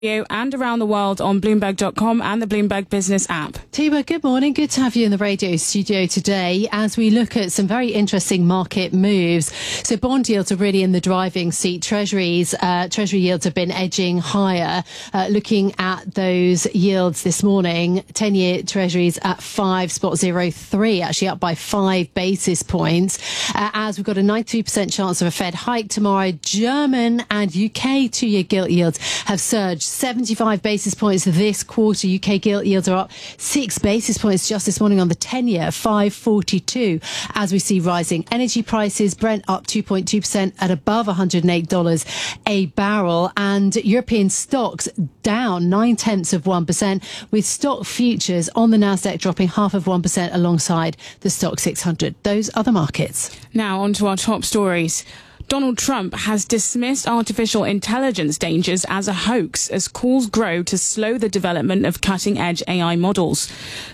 And around the world on Bloomberg.com and the Bloomberg Business app. Tiba, good morning. Good to have you in the radio studio today as we look at some very interesting market moves. So bond yields are really in the driving seat. Treasury yields have been edging higher. Looking at those yields this morning, 10-year Treasuries at 5.03, actually up by 5 basis points. As we've got a 92% chance of a Fed hike tomorrow, German and UK 2-year gilt yields have surged 75 basis points this quarter. UK gilt yields are up 6 basis points just this morning on the 10-year, 5.42, as we see rising energy prices. Brent up 2.2% at above $108 a barrel, and European stocks down 0.9%, with stock futures on the Nasdaq dropping 0.5% alongside the Stock 600. Those are the markets. Now on to our top stories. Donald Trump has dismissed artificial intelligence dangers as a hoax as calls grow to slow the development of cutting-edge AI models.